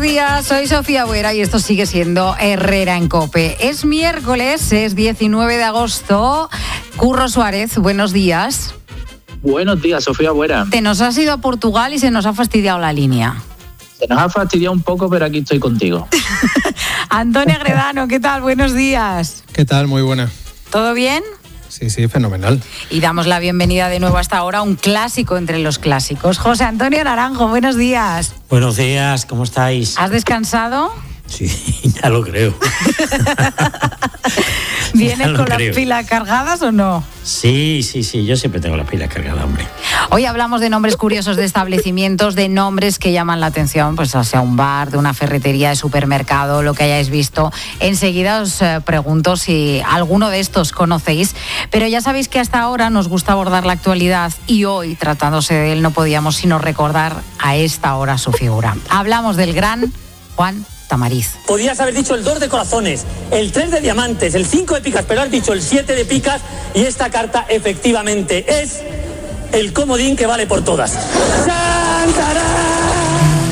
días, soy Sofía Buera y esto sigue siendo Herrera en COPE. Es miércoles, es 19 de agosto. Curro Suárez, buenos días. Buenos días, Sofía Buera. Te nos has ido a Portugal y se nos ha fastidiado la línea. Se nos ha fastidiado un poco, pero aquí estoy contigo. Antonio Gredano, ¿qué tal? Buenos días. ¿Qué tal? Muy buena. ¿Todo bien? Sí, fenomenal. Y damos la bienvenida de nuevo hasta ahora a un clásico entre los clásicos. José Antonio Naranjo, buenos días. Buenos días, ¿cómo estáis? ¿Has descansado? Sí, ya lo creo. ¿Vienes con las pilas cargadas o no? Sí, yo siempre tengo las pilas cargadas, hombre. Hoy hablamos de nombres curiosos de establecimientos, de nombres que llaman la atención, pues sea un bar, de una ferretería, de supermercado, lo que hayáis visto. Enseguida os pregunto si alguno de estos conocéis, pero ya sabéis que hasta ahora nos gusta abordar la actualidad y hoy, tratándose de él, no podíamos sino recordar a esta hora su figura. Hablamos del gran Juan Tamariz. Podías haber dicho el 2 de corazones, el 3 de diamantes, el 5 de picas, pero has dicho el 7 de picas y esta carta efectivamente es el comodín que vale por todas. ¡Chan-charán!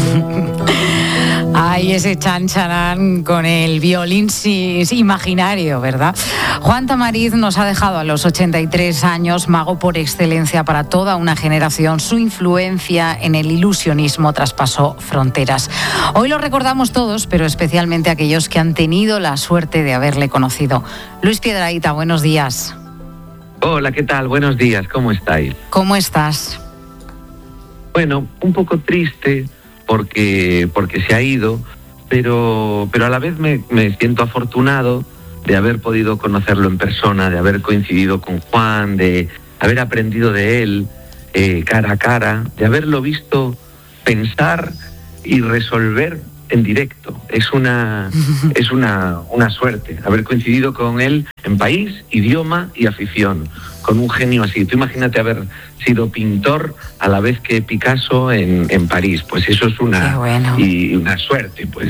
Ay, ese chan-charán con el violín imaginario, ¿verdad? Juan Tamariz nos ha dejado a los 83 años, mago por excelencia para toda una generación. Su influencia en el ilusionismo traspasó fronteras. Hoy lo recordamos todos, pero especialmente aquellos que han tenido la suerte de haberle conocido. Luis Piedrahita, buenos días. Hola, ¿qué tal? Buenos días, ¿cómo estáis? ¿Cómo estás? Bueno, un poco triste porque se ha ido, pero a la vez me siento afortunado de haber podido conocerlo en persona, de haber coincidido con Juan, de haber aprendido de él cara a cara, de haberlo visto pensar y resolver en directo. Es una suerte haber coincidido con él en país, idioma y afición, con un genio así. Tú imagínate haber sido pintor a la vez que Picasso en París. Pues eso es una suerte. Pues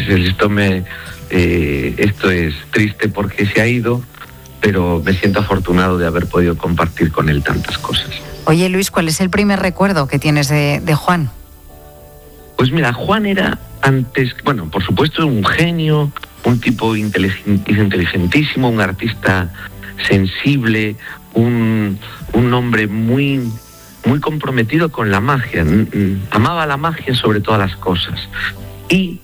esto es triste porque se ha ido, pero me siento afortunado de haber podido compartir con él tantas cosas. Oye, Luis, ¿cuál es el primer recuerdo que tienes de Juan? Pues mira, Juan era antes, bueno, por supuesto, un genio, un tipo inteligentísimo, un artista sensible, un hombre muy comprometido con la magia. Amaba la magia sobre todas las cosas. Y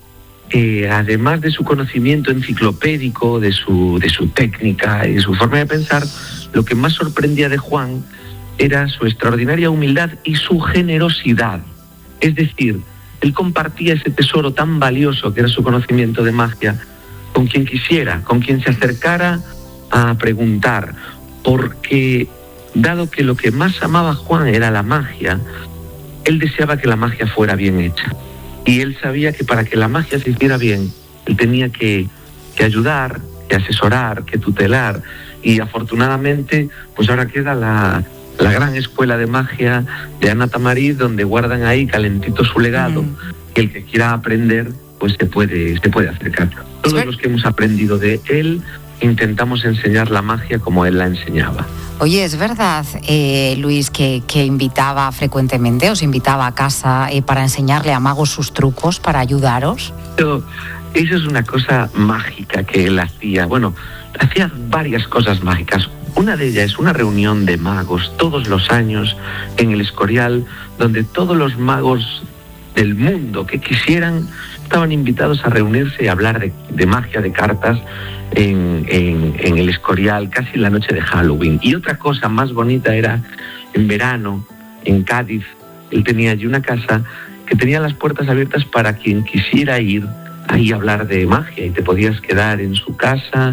además de su conocimiento enciclopédico, de su técnica y de su forma de pensar, lo que más sorprendía de Juan era su extraordinaria humildad y su generosidad. Es decir, él compartía ese tesoro tan valioso que era su conocimiento de magia con quien quisiera, con quien se acercara a preguntar, porque dado que lo que más amaba Juan era la magia, él deseaba que la magia fuera bien hecha. Y él sabía que para que la magia se hiciera bien, él tenía que ayudar, que asesorar, que tutelar. Y afortunadamente, pues ahora queda la gran escuela de magia de Ana Tamariz, donde guardan ahí calentito su legado, y el que quiera aprender, pues se puede acercar. Todos los que hemos aprendido de él, intentamos enseñar la magia como él la enseñaba. Oye, ¿es verdad, Luis, que invitaba frecuentemente, os invitaba a casa para enseñarle a magos sus trucos, para ayudaros? Pero eso es una cosa mágica que él hacía. Bueno, hacía varias cosas mágicas. Una de ellas es una reunión de magos todos los años en el Escorial, donde todos los magos del mundo que quisieran estaban invitados a reunirse y hablar de magia, de cartas en el Escorial, casi la noche de Halloween. Y otra cosa más bonita era en verano, en Cádiz. Él tenía allí una casa que tenía las puertas abiertas para quien quisiera ir ahí a hablar de magia, y te podías quedar en su casa,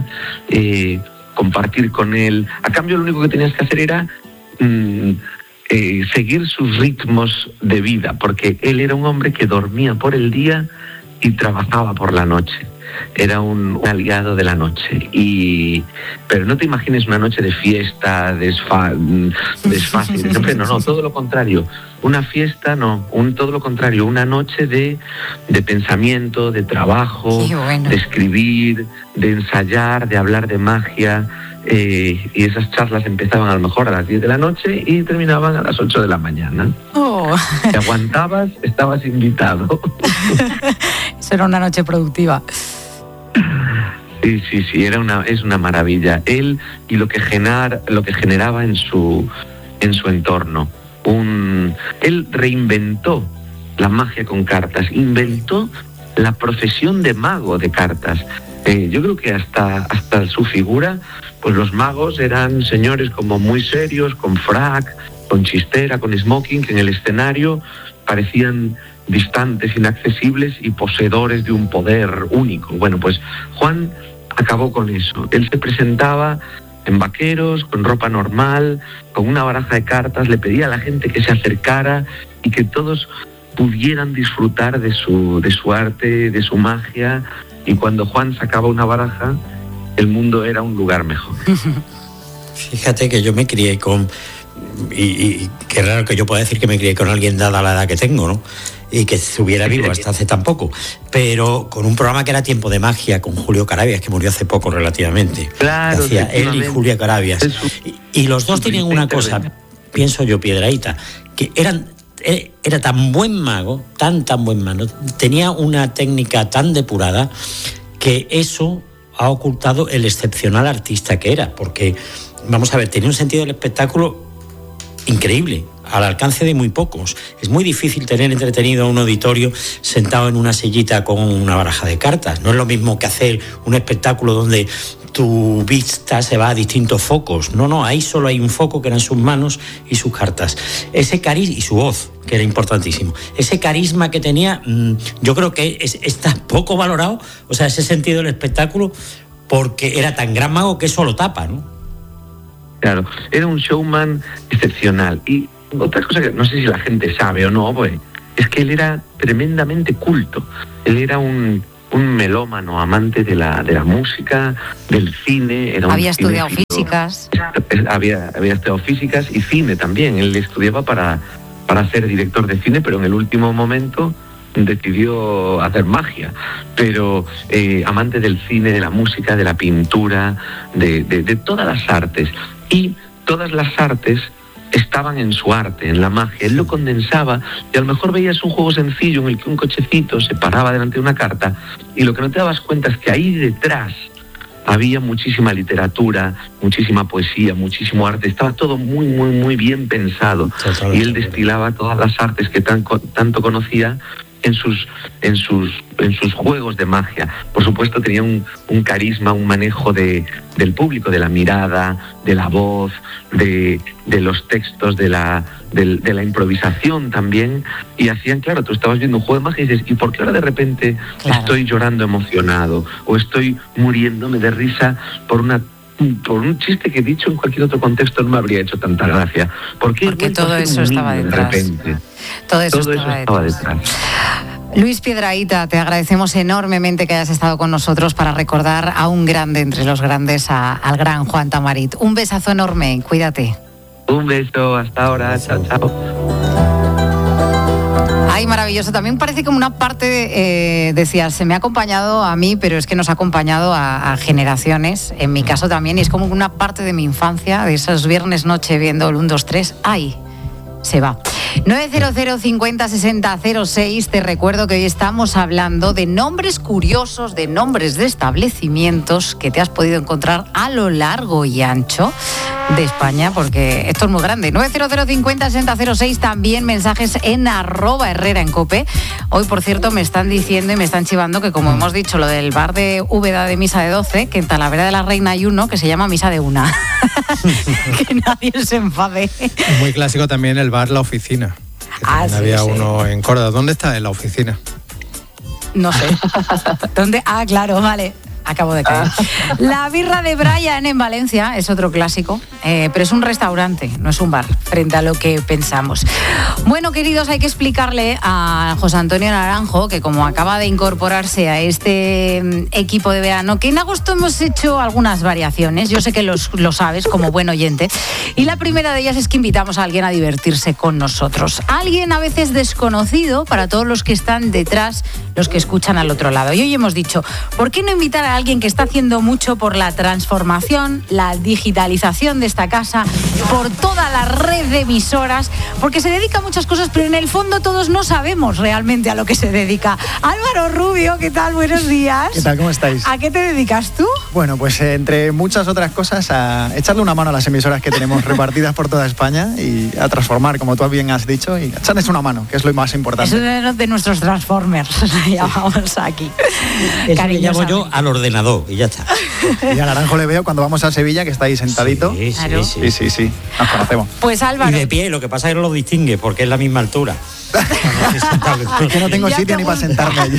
compartir con él. A cambio, lo único que tenías que hacer era seguir sus ritmos de vida, porque él era un hombre que dormía por el día y trabajaba por la noche. Era un aliado de la noche. Pero no te imagines una noche de fiesta, desfase. No, todo lo contrario. Una fiesta, no, todo lo contrario. Una noche de pensamiento, de trabajo, de escribir, de ensayar, de hablar de magia. y esas charlas empezaban a lo mejor a las 10 de la noche y terminaban a las 8 de la mañana. Si aguantabas, estabas invitado. Eso era una noche productiva. Sí, es una maravilla. Él y lo que generaba en su entorno. Él reinventó la magia con cartas, inventó la profesión de mago de cartas. Yo creo que hasta su figura, pues los magos eran señores como muy serios, con frac, con chistera, con smoking, que en el escenario parecían distantes, inaccesibles y poseedores de un poder único. Bueno, pues Juan acabó con eso. Él se presentaba en vaqueros, con ropa normal, con una baraja de cartas, le pedía a la gente que se acercara y que todos pudieran disfrutar de su arte, de su magia, y cuando Juan sacaba una baraja, el mundo era un lugar mejor. Fíjate que yo me crié con... Y qué raro que yo pueda decir que me crié con alguien dada la edad que tengo, ¿no? Y que estuviera vivo hasta hace tan poco. Pero con un programa que era Tiempo de Magia, con Julio Carabias, que murió hace poco relativamente. Claro. Hacía él y Julia Carabias. Y los dos tenían una cosa, pienso yo, Piedrahita, que era tan buen mago, tan buen mago, tenía una técnica tan depurada que eso ha ocultado el excepcional artista que era. Porque, vamos a ver, tenía un sentido del espectáculo increíble, al alcance de muy pocos. Es muy difícil tener entretenido a un auditorio sentado en una sillita con una baraja de cartas. No es lo mismo que hacer un espectáculo donde tu vista se va a distintos focos. No, ahí solo hay un foco, que eran sus manos y sus cartas. Ese carisma y su voz, que era importantísimo. Ese carisma que tenía, yo creo que está poco valorado, o sea, ese sentido del espectáculo, porque era tan gran mago que eso lo tapa, ¿no? Claro, era un showman excepcional. Y otra cosa que no sé si la gente sabe o no, pues, es que él era tremendamente culto. Él era un melómano, amante de la música, del cine. Había estudiado físicas. Había estudiado físicas y cine también. Él estudiaba para ser director de cine, pero en el último momento decidió hacer magia. Pero amante del cine, de la música, de la pintura, de todas las artes. Y todas las artes estaban en su arte, en la magia. Él lo condensaba y a lo mejor veías un juego sencillo en el que un cochecito se paraba delante de una carta y lo que no te dabas cuenta es que ahí detrás había muchísima literatura, muchísima poesía, muchísimo arte. Estaba todo muy, muy, muy bien pensado. Y él destilaba todas las artes que tanto conocía en sus juegos de magia. Por supuesto tenía un carisma, un manejo del público, de la mirada, de la voz, de los textos, de la improvisación también, y hacían, claro, tú estabas viendo un juego de magia y dices, ¿y por qué ahora de repente estoy llorando emocionado? O estoy muriéndome de risa por un chiste que dicho en cualquier otro contexto no me habría hecho tanta gracia. Porque todo eso estaba detrás. Todo eso estaba detrás. Luis Piedrahita, te agradecemos enormemente que hayas estado con nosotros para recordar a un grande entre los grandes, al gran Juan Tamarit. Un besazo enorme, cuídate. Un beso, hasta ahora, chao, chao. Ay, maravilloso. También parece como una parte, decías, se me ha acompañado a mí, pero es que nos ha acompañado a generaciones, en mi caso también, y es como una parte de mi infancia, de esos viernes noche viendo el 1, 2, 3, ¡ay! Se va. 900 50 60 06. Te recuerdo que hoy estamos hablando de nombres curiosos, de nombres de establecimientos que te has podido encontrar a lo largo y ancho de España, porque esto es muy grande. 900 50 60 06. También mensajes en @Herrera en COPE. Hoy, por cierto, me están diciendo y me están chivando que, como hemos dicho, lo del bar de Úbeda de Misa de 12, que en Talavera de la Reina hay uno que se llama Misa de 1. Que nadie se enfade. Muy clásico también el bar La Oficina. Que sí, había sí. uno en Córdoba. ¿Dónde está? En La Oficina. No sé. ¿Dónde? Ah, claro, vale. Acabo de caer. La birra de Brian en Valencia es otro clásico, pero es un restaurante, no es un bar, frente a lo que pensamos. Bueno, queridos, hay que explicarle a José Antonio Naranjo que, como acaba de incorporarse a este equipo de verano, que en agosto hemos hecho algunas variaciones, yo sé que lo sabes como buen oyente, y la primera de ellas es que invitamos a alguien a divertirse con nosotros. Alguien a veces desconocido para todos los que están detrás, los que escuchan al otro lado. Y hoy hemos dicho, ¿por qué no invitar a a alguien que está haciendo mucho por la transformación, la digitalización de esta casa, por toda la red de emisoras, porque se dedica a muchas cosas, pero en el fondo todos no sabemos realmente a lo que se dedica. Álvaro Rubio, ¿qué tal? Buenos días. ¿Qué tal? ¿Cómo estáis? ¿A qué te dedicas tú? Bueno, pues entre muchas otras cosas, a echarle una mano a las emisoras que tenemos repartidas por toda España y a transformar, como tú bien has dicho, y echarles una mano, que es lo más importante. Es uno de nuestros Transformers, llamamos aquí. Eso le llamo yo al ordenador y ya está. Y a Naranjo le veo cuando vamos a Sevilla, que está ahí sentadito. Sí, Claro. Sí, nos conocemos. Pues Álvaro. Y de pie, lo que pasa es que no lo distingue porque es la misma altura. Es que no tengo Ya sitio te ni para sentarme allí.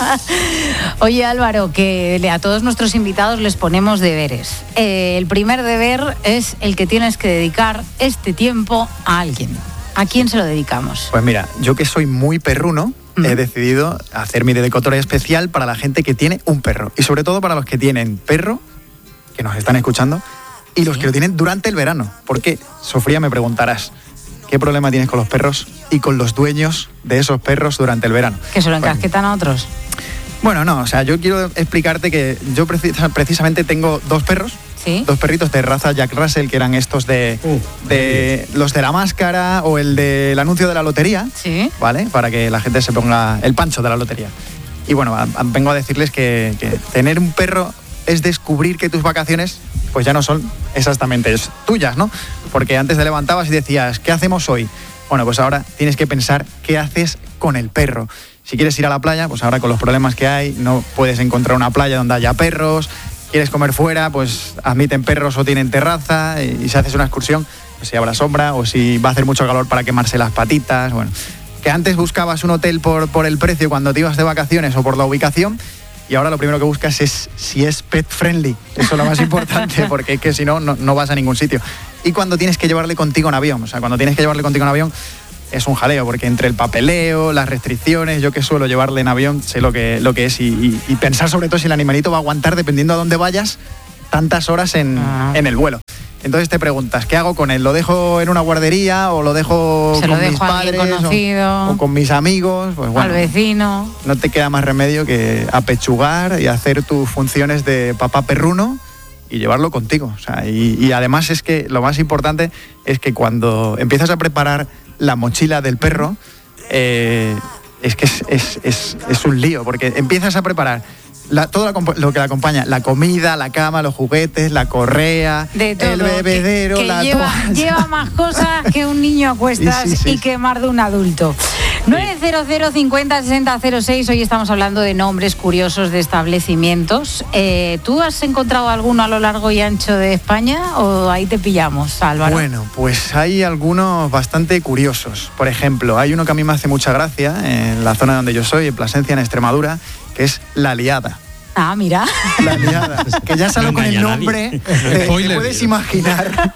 Oye Álvaro, que a todos nuestros invitados les ponemos deberes. El primer deber es el que tienes que dedicar este tiempo a alguien. ¿A quién se lo dedicamos? Pues mira, yo que soy muy perruno, he decidido hacer mi dedicatoria especial para la gente que tiene un perro. Y sobre todo para los que tienen perro, que nos están escuchando, y los que lo tienen durante el verano. Porque, Sofía, me preguntarás, ¿qué problema tienes con los perros y con los dueños de esos perros durante el verano? Que se lo encasquetan a otros. Bueno, no, o sea, yo quiero explicarte que yo precisamente tengo dos perros. ¿Sí? Dos perritos de raza Jack Russell, que eran estos de los de la máscara o el del anuncio de la lotería, Sí. ¿vale? Para que la gente se ponga el pancho de la lotería. Y bueno, vengo a decirles que tener un perro es descubrir que tus vacaciones pues ya no son exactamente tuyas, ¿no? Porque antes te levantabas y decías, ¿qué hacemos hoy? Bueno, pues ahora tienes que pensar qué haces con el perro. Si quieres ir a la playa, pues ahora con los problemas que hay, no puedes encontrar una playa donde haya perros. Quieres comer fuera, pues admiten perros o tienen terraza, y si haces una excursión, pues si habrá sombra, o si va a hacer mucho calor para quemarse las patitas. Bueno, que antes buscabas un hotel por el precio cuando te ibas de vacaciones o por la ubicación, y ahora lo primero que buscas es si es pet friendly. Eso es lo más importante, porque es que si no vas a ningún sitio. Y cuando tienes que llevarle contigo en avión, es un jaleo, porque entre el papeleo, las restricciones, yo que suelo llevarle en avión, sé lo que es, y pensar sobre todo si el animalito va a aguantar, dependiendo a dónde vayas, tantas horas en el vuelo. Entonces te preguntas, ¿qué hago con él? ¿Lo dejo en una guardería o lo dejo con mis padres o con mis amigos? Pues bueno, al vecino. No te queda más remedio que apechugar y hacer tus funciones de papá perruno y llevarlo contigo. O sea, y además es que lo más importante es que cuando empiezas a preparar la mochila del perro, es que es un lío, porque empiezas a preparar todo lo que la acompaña, la comida, la cama, los juguetes, la correa, de todo, el bebedero, la toalla. Lleva más cosas que un niño a cuestas sí. y que más de un adulto. 900 50 60 06. Hoy estamos hablando de nombres curiosos de establecimientos. ¿Tú has encontrado alguno a lo largo y ancho de España o ahí te pillamos, Álvaro? Bueno, pues hay algunos bastante curiosos. Por ejemplo, hay uno que a mí me hace mucha gracia en la zona donde yo soy, en Plasencia, en Extremadura, que es La Liada. Ah, mira. La Liada, que ya salió con el nombre. Te puedes imaginar.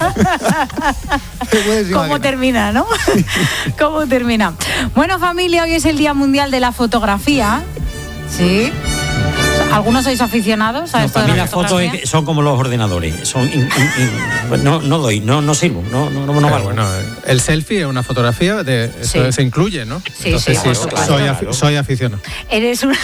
¿Cómo termina, no? ¿Cómo termina? Bueno, familia, hoy es el Día Mundial de la Fotografía. ¿Sí? ¿Algunos sois aficionados a esto de la fotografía? Las fotos son como los ordenadores. No sirvo, no valgo. Bueno, el selfie es una fotografía, eso se incluye, ¿no? Sí, entonces, sí, claro. Soy aficionado. Eres un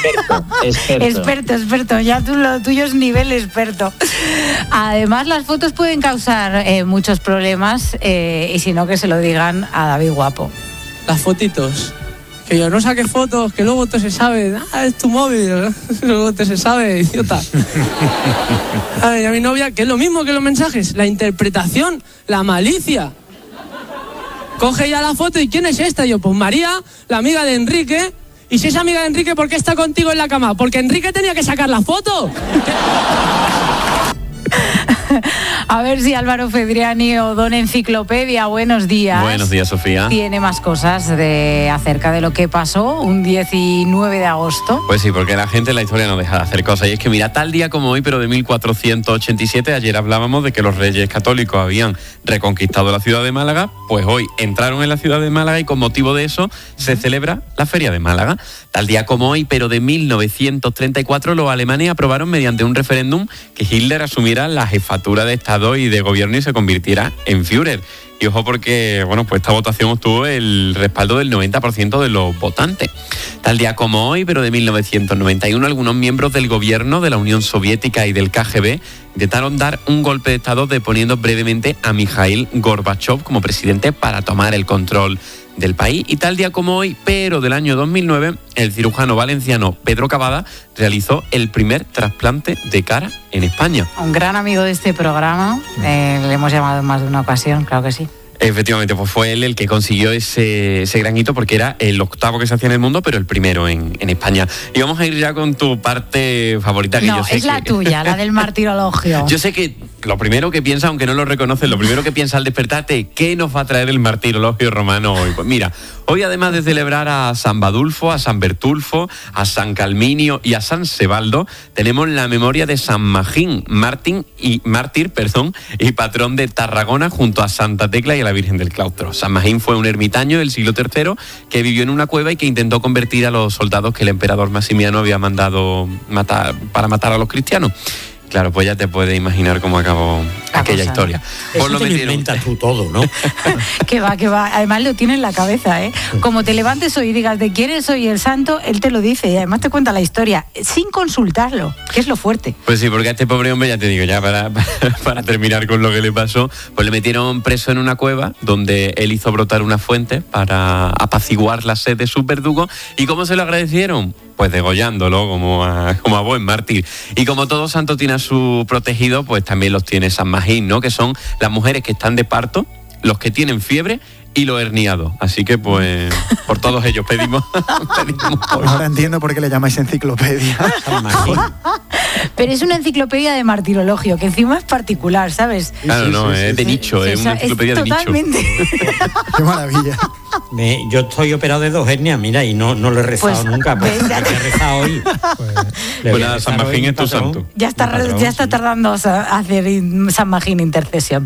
experto, ya lo tuyo es nivel experto. Además, las fotos pueden causar muchos problemas, y si no, que se lo digan a David Guapo. Las fotitos. Que yo no saque fotos, que luego te se sabe, es tu móvil, ¿no? Luego te se sabe, idiota. Y a mi novia, que es lo mismo que los mensajes, la interpretación, la malicia. Coge ya la foto y ¿quién es esta? Y yo, pues María, la amiga de Enrique. Y si es amiga de Enrique, ¿por qué está contigo en la cama? Porque Enrique tenía que sacar la foto. A ver si Álvaro Fedriani o Don Enciclopedia, buenos días. Buenos días, Sofía. Tiene más cosas acerca de lo que pasó un 19 de agosto. Pues sí, porque la gente en la historia no deja de hacer cosas. Y es que mira, tal día como hoy, pero de 1487, ayer hablábamos de que los reyes católicos habían reconquistado la ciudad de Málaga, pues hoy entraron en la ciudad de Málaga y con motivo de eso se celebra la Feria de Málaga. Tal día como hoy, pero de 1934, los alemanes aprobaron mediante un referéndum que Hitler asumiera la jefatura de Estado y de gobierno y se convirtiera en Führer. Y ojo porque, bueno, pues esta votación obtuvo el respaldo del 90% de los votantes. Tal día como hoy, pero de 1991, algunos miembros del gobierno de la Unión Soviética y del KGB intentaron dar un golpe de Estado deponiendo brevemente a Mikhail Gorbachev como presidente para tomar el control del país. Y tal día como hoy, pero del año 2009, el cirujano valenciano Pedro Cavada realizó el primer trasplante de cara en España. Un gran amigo de este programa, le hemos llamado en más de una ocasión, claro que sí. Efectivamente, pues fue él el que consiguió ese gran hito porque era el octavo que se hacía en el mundo, pero el primero en España. Y vamos a ir ya con tu parte favorita. Que no, yo sé es la tuya, la del martirologio. Yo sé que lo primero que piensa, aunque no lo reconoces, lo primero que piensa al despertarte, ¿qué nos va a traer el martirologio romano hoy? Pues mira, hoy además de celebrar a San Badulfo, a San Bertulfo, a San Calminio y a San Sebaldo, tenemos la memoria de San Magín, mártir y patrón de Tarragona, junto a Santa Tecla y a la Virgen del Claustro. San Magín fue un ermitaño del siglo III que vivió en una cueva y que intentó convertir a los soldados que el emperador Maximiano había mandado para matar a los cristianos. Claro, pues ya te puedes imaginar cómo acabó aquella historia. Eso lo inventas tú todo, ¿no? Que va. Además lo tiene en la cabeza, ¿eh? Como te levantes hoy y digas de quién soy el santo, él te lo dice y además te cuenta la historia sin consultarlo, que es lo fuerte. Pues sí, porque a este pobre hombre, ya te digo, ya para terminar con lo que le pasó, pues le metieron preso en una cueva donde él hizo brotar una fuente para apaciguar la sed de sus verdugos. ¿Y cómo se lo agradecieron? Pues degollándolo como a buen mártir. Y como todo santo tiene a su protegido, pues también los tiene San Magín, ¿no? Que son las mujeres que están de parto, los que tienen fiebre y los herniados. Así que, pues, por todos ellos pedimos Ahora entiendo por qué le llamáis enciclopedia. San Magín. Pero es una enciclopedia de martirologio, que encima es particular, ¿sabes? Claro, es de nicho, es una enciclopedia de nicho. Totalmente. Qué maravilla. Yo estoy operado de 2 hernias, mira, y no lo he rezado Pues, nunca. Pues he rezado hoy. Pues nada, San Magín es tu santo. Ya está tardando a hacer San Magín intercesión.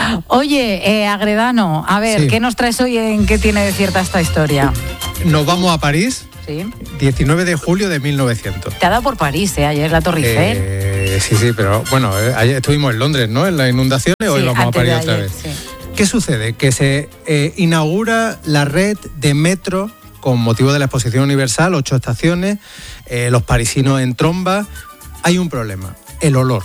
Oye, Agredano, a ver, Sí. ¿qué nos traes hoy? ¿En qué tiene de cierta esta historia? Nos vamos a París, Sí. 19 de julio de 1900. Te ha dado por París, ayer la Torre Eiffel. Sí, pero bueno, ayer estuvimos en Londres, ¿no? En las inundaciones, hoy Sí, vamos a antes de París otra ayer, vez. sí. ¿Qué sucede? Que se inaugura la red de metro con motivo de la Exposición Universal, 8 estaciones, los parisinos en tromba. Hay un problema, el olor.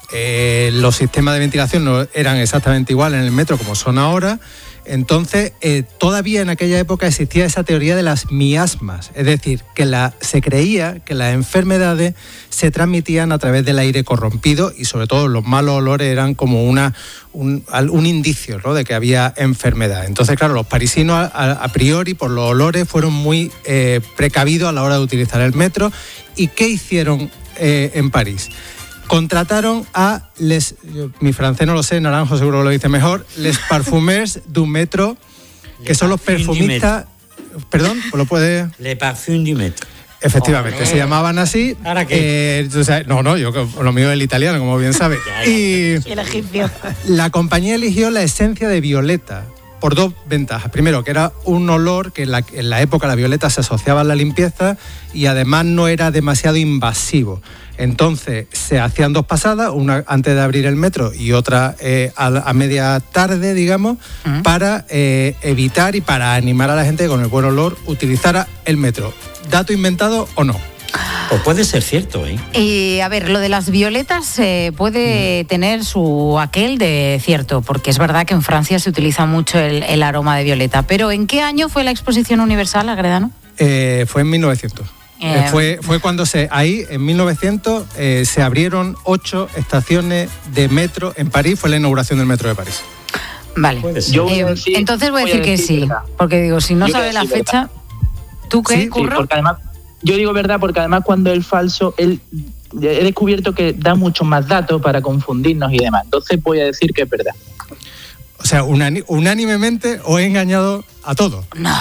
Los sistemas de ventilación no eran exactamente iguales en el metro como son ahora. Entonces, todavía en aquella época existía esa teoría de las miasmas, es decir, que se creía que las enfermedades se transmitían a través del aire corrompido y sobre todo los malos olores eran como un indicio, ¿no?, de que había enfermedad. Entonces, claro, los parisinos a priori por los olores fueron muy precavidos a la hora de utilizar el metro. ¿Y qué hicieron en París? Contrataron a mi francés no lo sé, Naranjo seguro que lo dice mejor, les parfumeurs du metro, que son los perfumistas. Perdón, ¿pues lo puede? Le parfum du metro. Efectivamente, se llamaban así. ¿Ahora qué? Yo lo mío es el italiano, como bien sabe. Y El egipcio. la compañía eligió la esencia de violeta por 2 ventajas. Primero, que era un olor que en la época la violeta se asociaba a la limpieza y además no era demasiado invasivo. Entonces se hacían 2 pasadas, una antes de abrir el metro y otra a media tarde, digamos, para evitar y para animar a la gente que con el buen olor utilizara el metro. ¿Dato inventado o no? Pues puede ser cierto, ¿eh? Y a ver, lo de las violetas puede tener su aquel de cierto, porque es verdad que en Francia se utiliza mucho el aroma de violeta. Pero ¿en qué año fue la Exposición Universal, Agredano? Fue en 1900. Fue cuando ahí en 1900 se abrieron 8 estaciones de metro en París, fue la inauguración del metro de París. Vale. Entonces voy a decir que sí, verdad. porque digo, si no Yo sabes voy a la decir fecha, ¿tú qué, Sí, Curro? porque además, yo digo verdad porque además cuando el falso, he descubierto que da muchos más datos para confundirnos y demás. Entonces voy a decir que es verdad. O sea, unánimemente os he engañado a todos. No.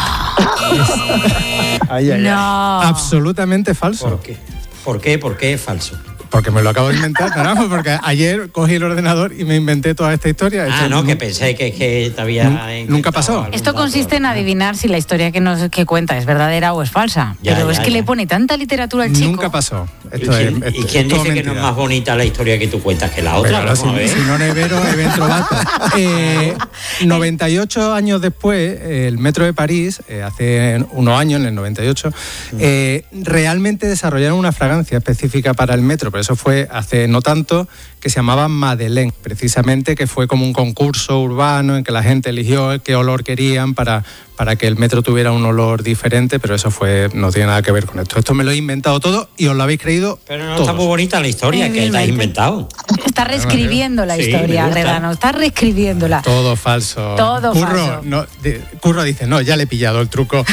Ay. No. Absolutamente falso. ¿Por qué? ¿Por qué? ¿Por qué es falso? Porque me lo acabo de inventar, caramba, porque ayer cogí el ordenador y me inventé toda esta historia. Que pensé que te había... Nunca pasó. Esto consiste en adivinar si la historia que cuenta es verdadera o es falsa. Pero es que le pone tanta literatura al chico. Nunca pasó. ¿Y quién dice que no es más bonita la historia que tú cuentas que la otra? Pero, si no nevero, evento vato. 98 años después, el Metro de París, hace unos años, en el 98, realmente desarrollaron una fragancia específica para el metro, pero eso fue hace no tanto, que se llamaba Madeleine, precisamente, que fue como un concurso urbano en que la gente eligió qué olor querían para que el metro tuviera un olor diferente, pero eso no tiene nada que ver con esto. Esto me lo he inventado todo y os lo habéis creído. Pero no está muy bonita la historia que te has inventado. Está reescribiendo la historia, Gredano, está reescribiéndola. Todo falso. Todo falso. Curro dice, no, ya le he pillado el truco.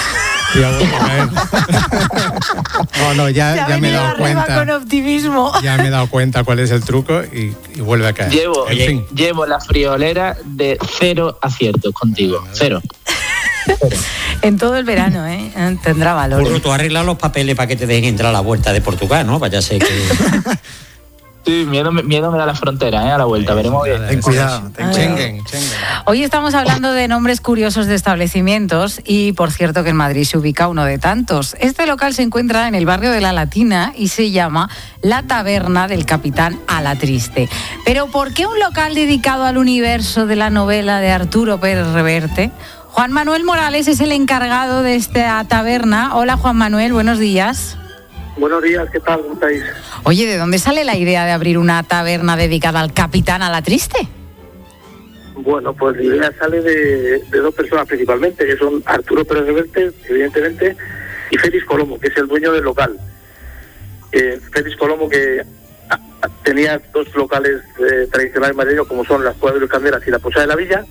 Ya me he dado cuenta. Con optimismo. Ya me he dado cuenta cuál es el truco y vuelve a caer. Llevo la friolera de 0 aciertos contigo. 0. En todo el verano, tendrá valor. Curro, tú arreglas los papeles para que te dejen entrar a la vuelta de Portugal, ¿no? Vaya a ser que... Sí, miedo me da la frontera, a la vuelta, veremos bien. Ten cuidado. Schengen. Hoy estamos hablando de nombres curiosos de establecimientos y, por cierto, que en Madrid se ubica uno de tantos. Este local se encuentra en el barrio de La Latina y se llama La Taberna del Capitán Alatriste. Pero ¿por qué un local dedicado al universo de la novela de Arturo Pérez Reverte? Juan Manuel Morales es el encargado de esta taberna. Hola, Juan Manuel, buenos días. Buenos días, ¿qué tal? ¿Cómo estáis? Oye, ¿de dónde sale la idea de abrir una taberna dedicada al Capitán Alatriste? Bueno, pues la idea sale de dos personas principalmente, que son Arturo Pérez Reverte, evidentemente, y Félix Colomo, que es el dueño del local. Félix Colomo, que tenía dos locales tradicionales madrileños, como son las Cuevas de los Candelas y la Posada de la Villa,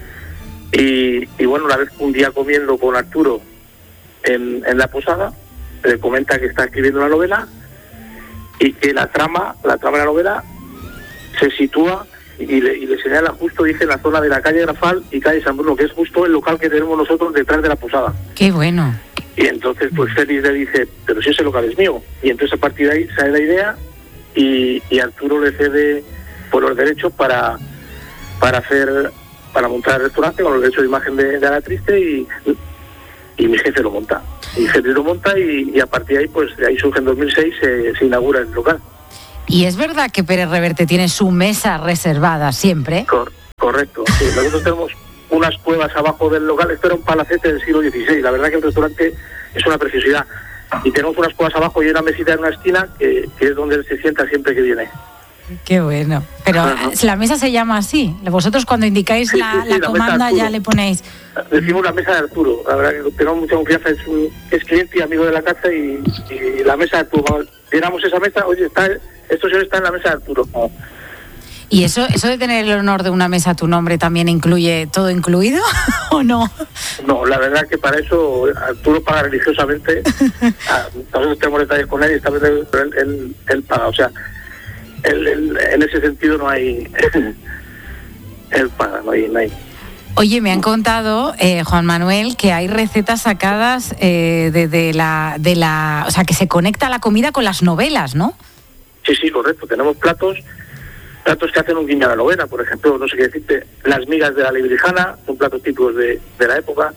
y bueno, una vez un día comiendo con Arturo en la posada, le comenta que está escribiendo una novela y que la trama de la novela se sitúa y le señala justo, dice, en la zona de la calle Grafal y calle San Bruno, que es justo el local que tenemos nosotros detrás de la posada. ¡Qué bueno! Y entonces pues Félix le dice, pero si ese local es mío. Y entonces a partir de ahí sale la idea y Arturo le cede por los derechos para montar el restaurante con los derechos de imagen de Alatriste y mi jefe lo monta. Y Félix lo monta y a partir de ahí, pues de ahí surge en 2006, se inaugura el local. ¿Y es verdad que Pérez Reverte tiene su mesa reservada siempre? Correcto, sí. Nosotros tenemos unas cuevas abajo del local. Esto era un palacete del siglo XVI. La verdad que el restaurante es una preciosidad. Y tenemos unas cuevas abajo y una mesita en una esquina que es donde él se sienta siempre que viene. Qué bueno. Pero la mesa se llama así. Vosotros cuando indicáis la comanda ya le ponéis... Decimos la mesa de Arturo. La verdad que tenemos mucha confianza. Es cliente y amigo de la casa y la mesa de Arturo. Cuando llenamos esa mesa, oye, esto señor está en la mesa de Arturo. ¿Y eso de tener el honor de una mesa a tu nombre también incluye todo incluido o no? No, la verdad que para eso Arturo paga religiosamente. Nosotros tenemos detalles con él y esta vez él paga. O sea, en ese sentido no hay... él paga, no hay. Oye, me han contado, Juan Manuel, que hay recetas sacadas de la... O sea, que se conecta la comida con las novelas, ¿no? Sí, correcto. Tenemos platos que hacen un guiño a la novela. Por ejemplo, no sé qué decirte, las migas de la librijana, son platos típicos de la época.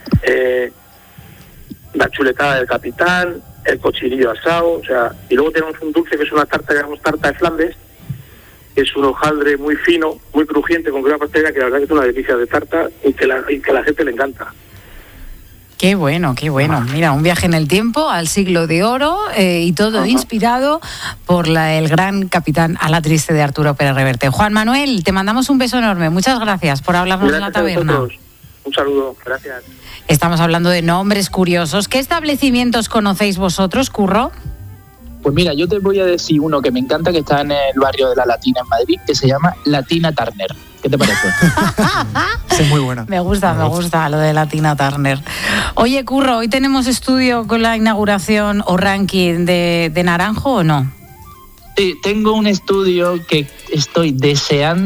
La chuletada del capitán, el cochinillo asado, o sea... Y luego tenemos un dulce que es una tarta que llamamos tarta de Flandes, que es un hojaldre muy fino, muy crujiente, con crema pastelera, que la verdad que es una delicia de tarta y que a la gente le encanta. Qué bueno. Mira, un viaje en el tiempo, al siglo de oro, y todo inspirado por el gran Capitán Alatriste de Arturo Pérez Reverte. Juan Manuel, te mandamos un beso enorme. Muchas gracias por hablarnos de la taberna. Un saludo, gracias. Estamos hablando de nombres curiosos. ¿Qué establecimientos conocéis vosotros, Curro? Pues mira, yo te voy a decir uno que me encanta, que está en el barrio de La Latina en Madrid, que se llama Latina Turner. ¿Qué te parece? Es muy buena. Me gusta lo de Latina Turner. Oye, Curro, ¿hoy tenemos estudio con la inauguración o ranking de Naranjo o no? Sí, tengo un estudio que estoy deseando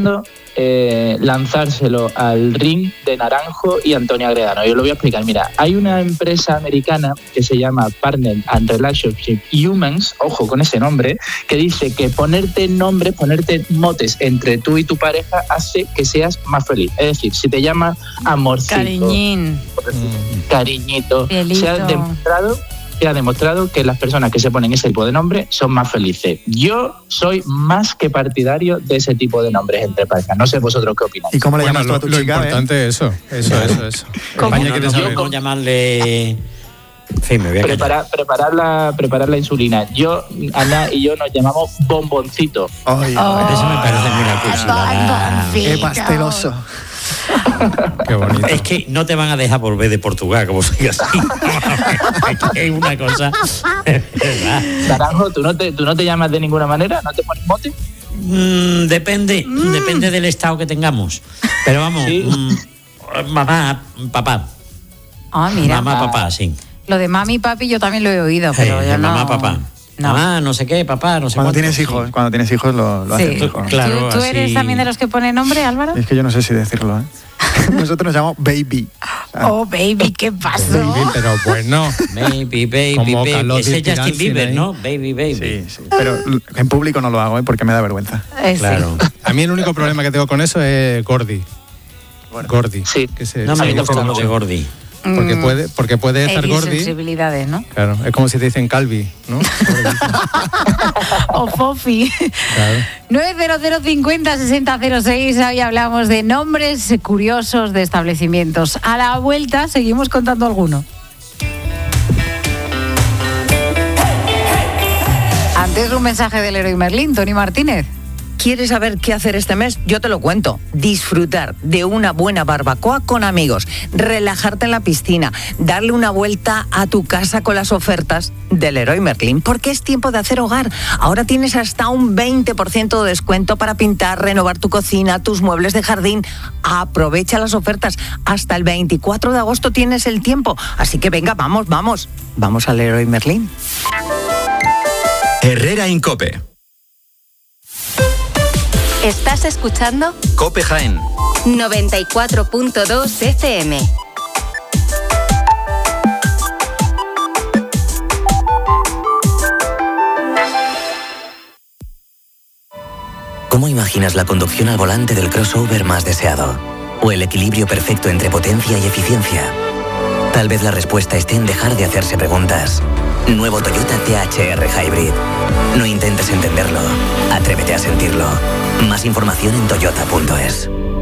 lanzárselo al ring de Naranjo y Antonio Agredano. Yo lo voy a explicar. Mira, hay una empresa americana que se llama Partner and Relationship Humans, ojo con ese nombre, que dice que ponerte nombres, ponerte motes entre tú y tu pareja hace que seas más feliz. Es decir, si te llamas amorcito, cariñín, cariñito, se ha demostrado que las personas que se ponen ese tipo de nombre son más felices. Yo soy más que partidario de ese tipo de nombres entre parejas. No sé vosotros qué opináis. ¿Y cómo le llamas tú a tu lo chica? Importante es eso. ¿Cómo llamarle? Sí, me voy a preparar la insulina. Ana y yo nos llamamos bomboncito. Ay, eso me parece muy una curiosidad. ¡Qué pasteloso! Qué bonito. Es que no te van a dejar volver de Portugal, como sigas así. Es una cosa. Naranjo, ¿tú no te llamas de ninguna manera? ¿No te pones mote? Depende del estado que tengamos. Pero vamos, ¿sí? Mamá, papá. Ah, mira. Mamá, papá, sí. Lo de mami y papi yo también lo he oído, pero yo no. Mamá, papá. No. Mamá, no sé qué, papá, no sé Cuando cuánto, tienes hijos, sí. cuando tienes hijos lo haces mejor. Claro, ¿Tú eres así... también de los que pone nombre, Álvaro? Es que yo no sé si decirlo, ¿eh? Nosotros nos llamamos baby. Oh, baby, ¿qué pasó? Baby, pero bueno. Baby, Como baby. Carlos Ese es Justin Inspiración Bieber, ahí. ¿no? Baby, baby. Sí. Pero en público no lo hago, ¿eh? Porque me da vergüenza. Claro. A mí el único problema que tengo con eso es Gordi. Gordi. Sí. Que se, No se me dice gusta lo mucho. de Gordi. Porque puede estar Hay Gordi. sensibilidades, ¿no? Claro, es como si te dicen Calvi, ¿no? O Fofi. Claro. 90050-6006. Hoy hablamos de nombres curiosos de establecimientos. A la vuelta seguimos contando alguno. Antes un mensaje del Leroy Merlin, Tony Martínez. ¿Quieres saber qué hacer este mes? Yo te lo cuento. Disfrutar de una buena barbacoa con amigos, relajarte en la piscina, darle una vuelta a tu casa con las ofertas del Leroy Merlin, porque es tiempo de hacer hogar. Ahora tienes hasta un 20% de descuento para pintar, renovar tu cocina, tus muebles de jardín. Aprovecha las ofertas. Hasta el 24 de agosto tienes el tiempo. Así que venga, vamos. Vamos al Leroy Merlin. Herrera en COPE. ¿Estás escuchando? COPE Jaén. 94.2 FM. ¿Cómo imaginas la conducción al volante del crossover más deseado? ¿O el equilibrio perfecto entre potencia y eficiencia? Tal vez la respuesta esté en dejar de hacerse preguntas. Nuevo Toyota THR Hybrid. No intentes entenderlo. Atrévete a sentirlo. Más información en toyota.es.